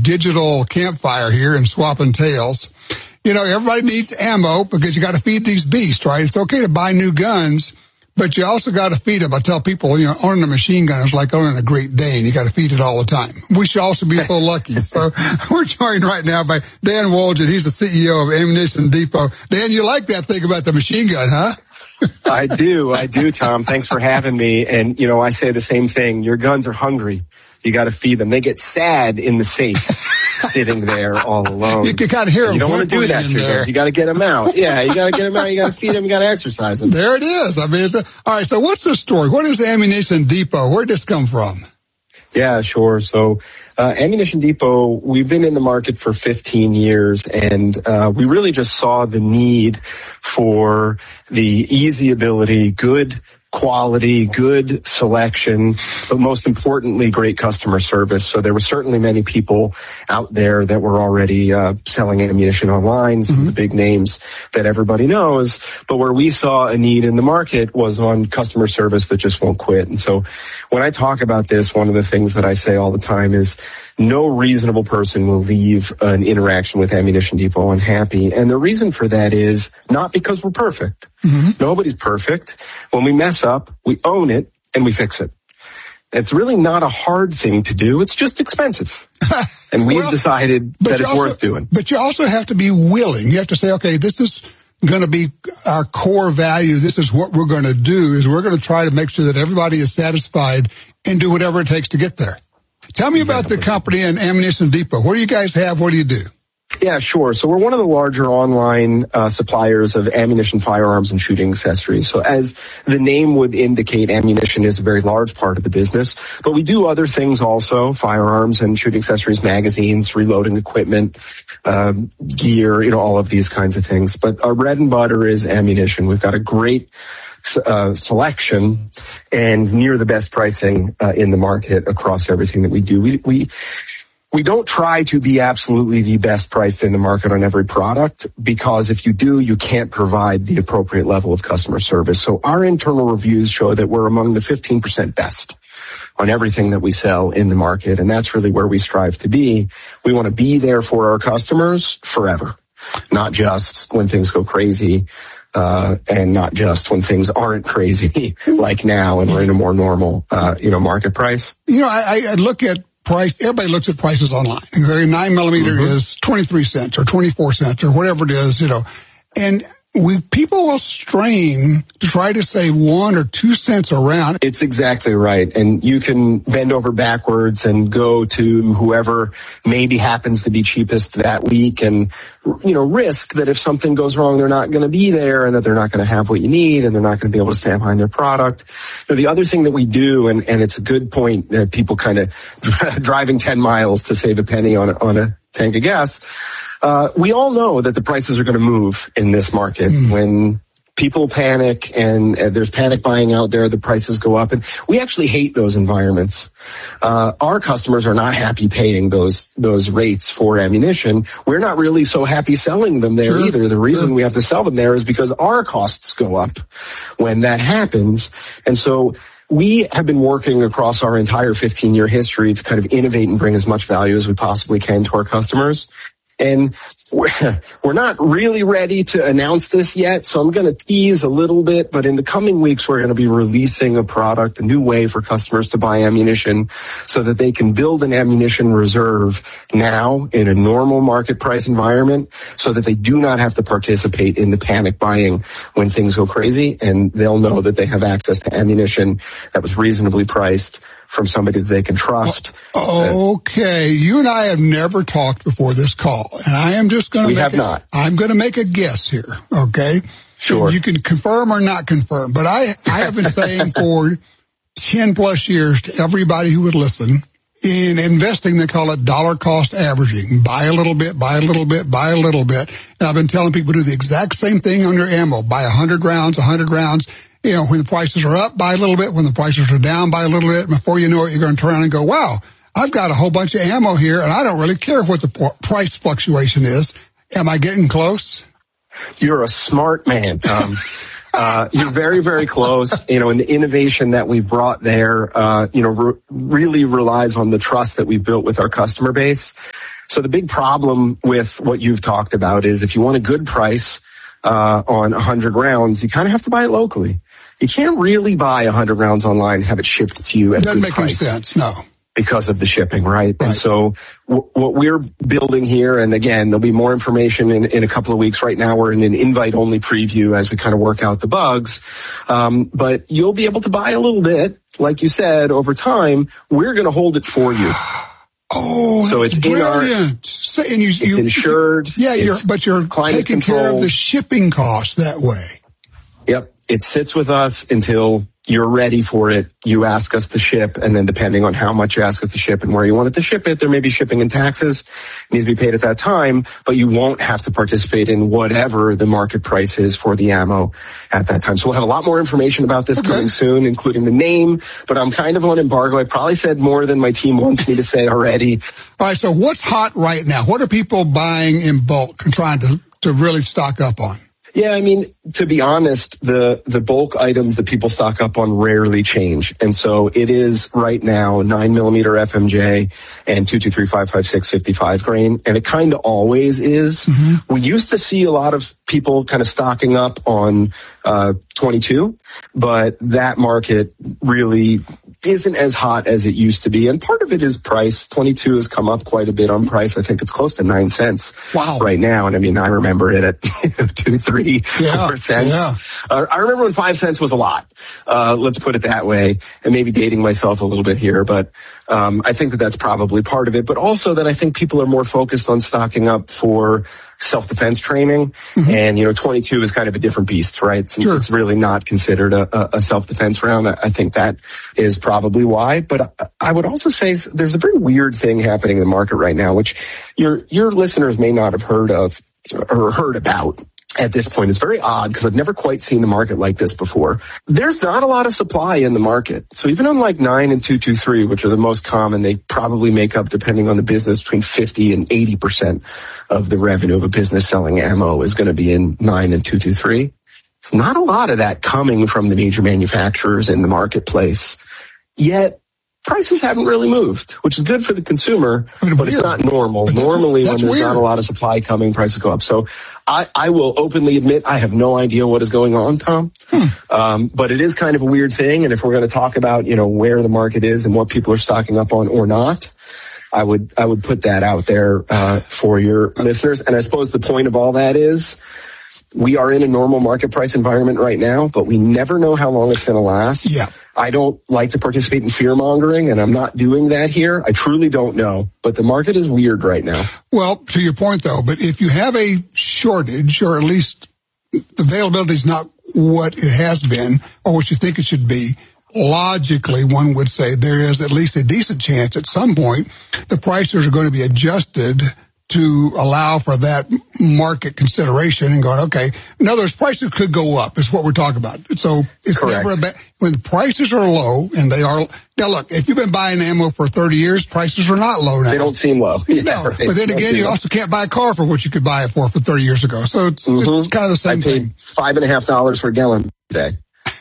digital campfire here and swapping tales. You know, everybody needs ammo because you got to feed these beasts, right? It's okay to buy new guns, but you also got to feed them. I tell people, you know, owning a machine gun is like owning a Great Dane. You got to feed it all the time. We should also be so lucky. So we're joined right now by Dan Woloschuk. He's the CEO of Ammunition Depot. Dan, you like that thing about the machine gun, huh? I do, Tom. Thanks for having me. And, you know, I say the same thing. Your guns are hungry. You got to feed them. They get sad in the safe, sitting there all alone. You can kind of hear them. You don't want to do that to them. You got to get them out. Yeah, you got to get them out. You got to feed them. You got to exercise them. There it is. I mean, all right. So what's the story? What is Ammunition Depot? Where did this come from? Yeah, sure. So, Ammunition Depot, we've been in the market for 15 years, and we really just saw the need for the easy ability, good quality, good selection, but most importantly, great customer service. So there were certainly many people out there that were already selling ammunition online, some of the big names that everybody knows. But where we saw a need in the market was on customer service that just won't quit. And so when I talk about this, one of the things that I say all the time is no reasonable person will leave an interaction with Ammunition Depot unhappy. And the reason for that is not because we're perfect. Nobody's perfect. When we mess up, we own it and we fix it. It's really not a hard thing to do. It's just expensive. And we've decided that it's worth doing. But you also have to be willing. You have to say, okay, this is going to be our core value. This is what we're going to do, is we're going to try to make sure that everybody is satisfied and do whatever it takes to get there. Tell me about the company and Ammunition Depot. What do you guys have? What do you do? Yeah, sure. So we're one of the larger online suppliers of ammunition, firearms, and shooting accessories. So as the name would indicate, ammunition is a very large part of the business. But we do other things also, firearms and shooting accessories, magazines, reloading equipment, gear, you know, all of these kinds of things. But our bread and butter is ammunition. We've got a great selection and near the best pricing in the market across everything that we do. We don't try to be absolutely the best priced in the market on every product, because if you do, you can't provide the appropriate level of customer service. So our internal reviews show that we're among the 15% best on everything that we sell in the market. And that's really where we strive to be. We want to be there for our customers forever, not just when things go crazy. And not just when things aren't crazy like now and we're in a more normal, market price. You know, I look at price. Everybody looks at prices online. And 9mm is 23 cents or 24 cents or whatever it is, you know, and people will strain to try to save 1 or 2 cents around. It's exactly right. And you can bend over backwards and go to whoever maybe happens to be cheapest that week and, you know, risk that if something goes wrong, they're not going to be there and that they're not going to have what you need and they're not going to be able to stand behind their product. You know, the other thing that we do, and it's a good point, people kind of driving 10 miles to save a penny on a tank of gas. We all know that the prices are going to move in this market. When people panic and there's panic buying out there, the prices go up. And we actually hate those environments. Our customers are not happy paying those rates for ammunition. We're not really so happy selling them there either. The reason we have to sell them there is because our costs go up when that happens. And so we have been working across our entire 15-year history to kind of innovate and bring as much value as we possibly can to our customers. And we're not really ready to announce this yet, so I'm going to tease a little bit, but in the coming weeks, we're going to be releasing a product, a new way for customers to buy ammunition so that they can build an ammunition reserve now in a normal market price environment so that they do not have to participate in the panic buying when things go crazy, and they'll know that they have access to ammunition that was reasonably priced from somebody that they can trust. Okay. You and I have never talked before this call, and I am just going to I'm going to make a guess here. Okay. Sure. You can confirm or not confirm, but I have been saying for 10 plus years to everybody who would listen, in investing, they call it dollar cost averaging. Buy a little bit, buy a little bit, buy a little bit. And I've been telling people to do the exact same thing under ammo. Buy 100 rounds. You know, when the prices are up, buy a little bit. When the prices are down, buy a little bit. Before you know it, you're going to turn around and go, wow, I've got a whole bunch of ammo here, and I don't really care what the price fluctuation is. Am I getting close? You're a smart man, Tom. You're very, very close. You know, and the innovation that we've brought there, really relies on the trust that we've built with our customer base. So the big problem with what you've talked about is if you want a good price on 100 rounds, you kind of have to buy it locally. You can't really buy 100 rounds online and have it shipped to you at a good price. Doesn't make any sense, no. Because of the shipping, right? And so what we're building here, and again, there'll be more information in a couple of weeks. Right now, we're in an invite-only preview as we kind of work out the bugs. But you'll be able to buy a little bit, like you said, over time. We're going to hold it for you. Oh, so it's brilliant. It's insured. Yeah, but you're taking care of the shipping costs that way. Yep. It sits with us until you're ready for it. You ask us to ship, and then depending on how much you ask us to ship and where you want it to ship it, there may be shipping and taxes. It needs to be paid at that time, but you won't have to participate in whatever the market price is for the ammo at that time. So we'll have a lot more information about this coming soon, including the name, but I'm kind of on embargo. I probably said more than my team wants me to say already. All right, so what's hot right now? What are people buying in bulk and trying to really stock up on? Yeah, I mean, to be honest, the bulk items that people stock up on rarely change. And so it is right now 9mm FMJ and 223-556 55 grain. And it kind of always is. Mm-hmm. We used to see a lot of people kind of stocking up on 22, but that market really isn't as hot as it used to be. And part of it is price. 22 has come up quite a bit on price. I think it's close to 9 cents right now. And I mean, I remember it at 2, 3, 4 cents. Yeah. I remember when 5 cents was a lot. Let's put it that way. And maybe dating myself a little bit here, but I think that's probably part of it. But also that I think people are more focused on stocking up for self-defense training. Mm-hmm. And, 22 is kind of a different beast, right? It's really not considered a self-defense round. I think that is probably why. But I would also say there's a very weird thing happening in the market right now, which your listeners may not have heard of or heard about. At this point, it's very odd because I've never quite seen the market like this before. There's not a lot of supply in the market. So even on like 9 and 223, which are the most common, they probably make up, depending on the business, between 50 and 80% of the revenue of a business selling ammo is going to be in 9 and 223. It's not a lot of that coming from the major manufacturers in the marketplace. Yet prices haven't really moved, which is good for the consumer, but it's not normal. Normally, when there's not a lot of supply coming, prices go up. So I will openly admit I have no idea what is going on, Tom. But it is kind of a weird thing. And if we're going to talk about, where the market is and what people are stocking up on or not, I would put that out there for your listeners. And I suppose the point of all that is we are in a normal market price environment right now, but we never know how long it's going to last. Yeah. I don't like to participate in fear mongering, and I'm not doing that here. I truly don't know, but the market is weird right now. Well, to your point though, but if you have a shortage, or at least availability is not what it has been or what you think it should be, logically one would say there is at least a decent chance at some point the prices are going to be adjusted to allow for that market consideration and going, okay, in other words, prices could go up is what we're talking about. So it's Correct. Never when prices are low, and they are, now look, if you've been buying ammo for 30 years, prices are not low now. They don't seem low. No, right. But then again, you also can't buy a car for what you could buy it for 30 years ago. So it's kind of the same thing. I paid $5.50 for a gallon today.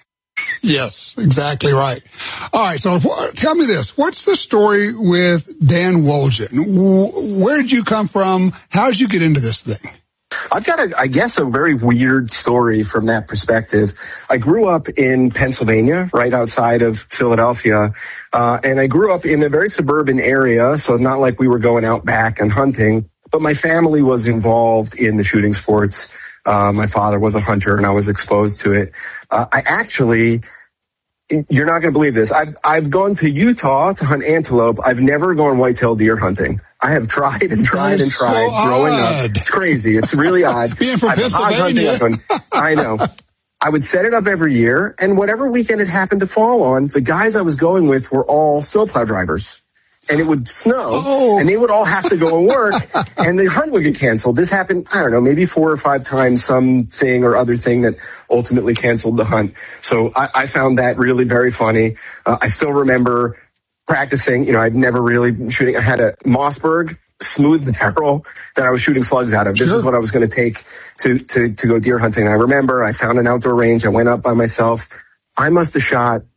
Yes, exactly right. All right, so tell me this. What's the story with Dan Wojcik? Where did you come from? How did you get into this thing? I've got, a very weird story from that perspective. I grew up in Pennsylvania, right outside of Philadelphia, and I grew up in a very suburban area, so not like we were going out back and hunting, but my family was involved in the shooting sports. My father was a hunter, and I was exposed to it. You're not going to believe this. I've gone to Utah to hunt antelope. I've never gone whitetail deer hunting. I have tried and tried and tried growing up. It's crazy. It's really odd. Being from Pennsylvania. I know. I would set it up every year, and whatever weekend it happened to fall on, the guys I was going with were all snowplow drivers. And it would snow, and they would all have to go and work, and the hunt would get canceled. This happened, I don't know, maybe 4 or 5 times, something or other thing that ultimately canceled the hunt. So I found that really very funny. I still remember practicing, I'd never really shooting. I had a Mossberg smooth barrel that I was shooting slugs out of. This is what I was going to take to go deer hunting. And I remember I found an outdoor range. I went up by myself. I must have shot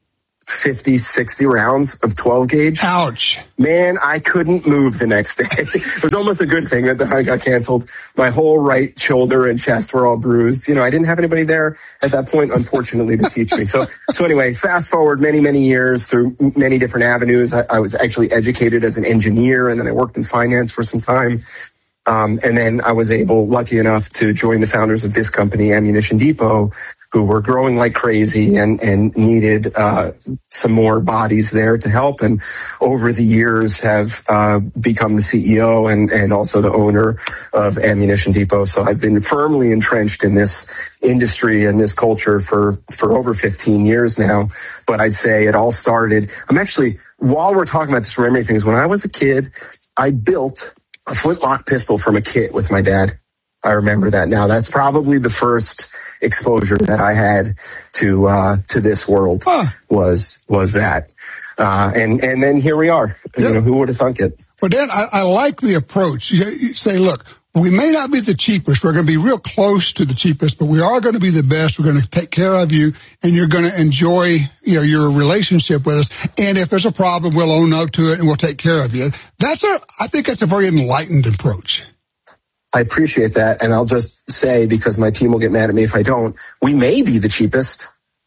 50, 60 rounds of 12 gauge. Ouch. Man, I couldn't move the next day. It was almost a good thing that the hunt got canceled. My whole right shoulder and chest were all bruised. You know, I didn't have anybody there at that point, unfortunately, to teach me. So anyway, fast forward many, many years through many different avenues. I was actually educated as an engineer, and then I worked in finance for some time. And then I was lucky enough to join the founders of this company, Ammunition Depot, who were growing like crazy and needed some more bodies there to help. And over the years have become the CEO and also the owner of Ammunition Depot. So I've been firmly entrenched in this industry and this culture for over 15 years now. But I'd say it all started. While we're talking about this, remembering things, when I was a kid, I built a flintlock pistol from a kit with my dad. I remember that now. That's probably the first exposure that I had to this world was that. And then here we are. Yeah. You know, who would have thunk it? But Dan, I like the approach. You say, look, we may not be the cheapest. We're going to be real close to the cheapest, but we are going to be the best. We're going to take care of you, and you're going to enjoy, your relationship with us. And if there's a problem, we'll own up to it and we'll take care of you. I think that's a very enlightened approach. I appreciate that. And I'll just say, because my team will get mad at me if I don't, we may be the cheapest.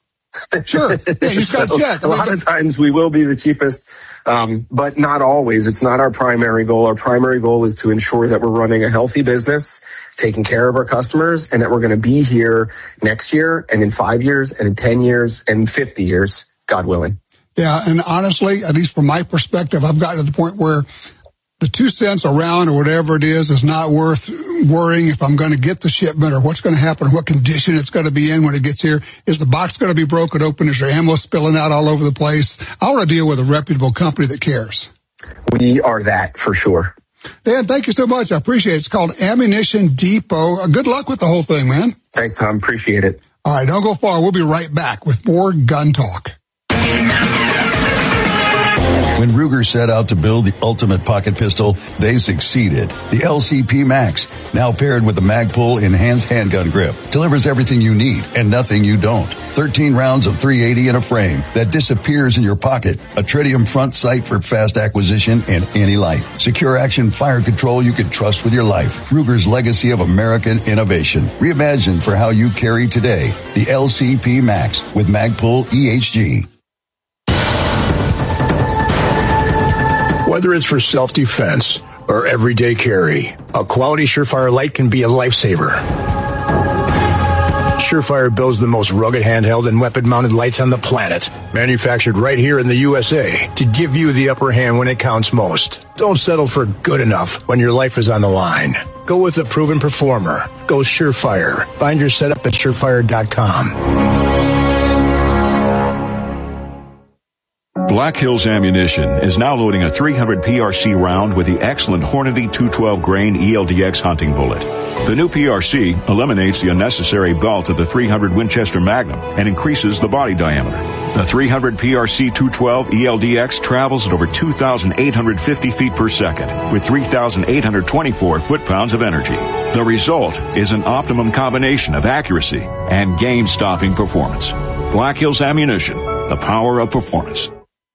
Sure. Yeah, you've got to check. A lot of times we will be the cheapest. But not always. It's not our primary goal. Our primary goal is to ensure that we're running a healthy business, taking care of our customers, and that we're going to be here next year and in 5 years and in 10 years and 50 years, God willing. Yeah. And honestly, at least from my perspective, I've gotten to the point where the 2 cents a round or whatever it is not worth worrying if I'm going to get the shipment or what's going to happen or what condition it's going to be in when it gets here. Is the box going to be broken open? Is there ammo spilling out all over the place? I want to deal with a reputable company that cares. We are that for sure. Dan, thank you so much. I appreciate it. It's called Ammunition Depot. Good luck with the whole thing, man. Thanks, Tom. Appreciate it. All right, don't go far. We'll be right back with more Gun Talk. When Ruger set out to build the ultimate pocket pistol, they succeeded. The LCP Max, now paired with the Magpul enhanced handgun grip, delivers everything you need and nothing you don't. 13 rounds of .380 in a frame that disappears in your pocket. A tritium front sight for fast acquisition and any light. Secure action fire control you can trust with your life. Ruger's legacy of American innovation. Reimagined for how you carry today. The LCP Max with Magpul EHG. Whether it's for self-defense or everyday carry, a quality Surefire light can be a lifesaver. Surefire builds the most rugged handheld and weapon-mounted lights on the planet, manufactured right here in the USA to give you the upper hand when it counts most. Don't settle for good enough when your life is on the line. Go with a proven performer. Go Surefire. Find your setup at surefire.com. Black Hills Ammunition is now loading a 300 PRC round with the excellent Hornady 212 grain ELDX hunting bullet. The new PRC eliminates the unnecessary belt of the 300 Winchester Magnum and increases the body diameter. The 300 PRC 212 ELDX travels at over 2,850 feet per second with 3,824 foot-pounds of energy. The result is an optimum combination of accuracy and game-stopping performance. Black Hills Ammunition, the power of performance.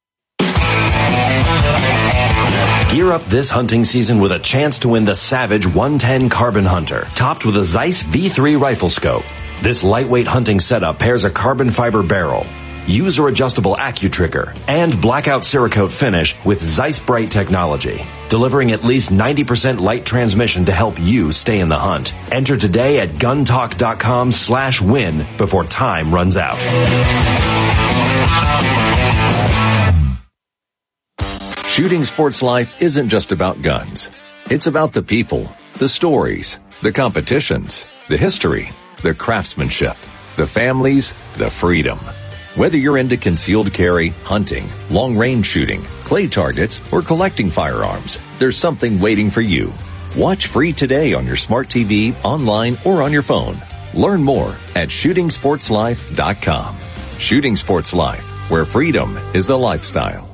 Gear up this hunting season with a chance to win the Savage 110 Carbon Hunter, topped with a Zeiss V3 rifle scope. This lightweight hunting setup pairs a carbon fiber barrel, user-adjustable AccuTrigger, and blackout Cerakote finish with Zeiss Bright technology, delivering at least 90% light transmission to help you stay in the hunt. Enter today at guntalk.com/win before time runs out. Shooting Sports Life isn't just about guns. It's about the people, the stories, the competitions, the history, the craftsmanship, the families, the freedom. Whether you're into concealed carry, hunting, long-range shooting, clay targets, or collecting firearms, there's something waiting for you. Watch free today on your smart TV, online, or on your phone. Learn more at shootingsportslife.com. Shooting Sports Life, where freedom is a lifestyle.